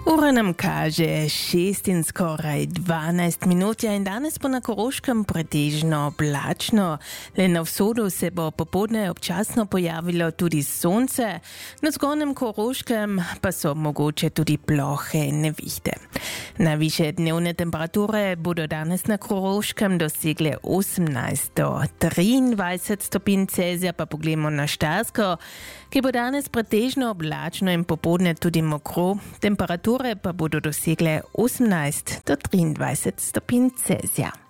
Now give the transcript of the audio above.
Ura nam kaže 6 in skoraj 12 minut, in danes bo na Koroškem pretežno oblačno. Le na vzhodu se bo popoldne občasno pojavilo tudi sonce, na zgornjem Koroškem pa so mogoče tudi plohe nevihte. Najvišje dnevne temperature bodo danes na Koroškem dosegle 18 do 23 stopinj Celzija, pa poglejmo na Štajersko, ki bo danes pretežno oblačno in popoldne tudi mokro. Temperature pa bodo dosegle 18 do 23 stopinj Celzija.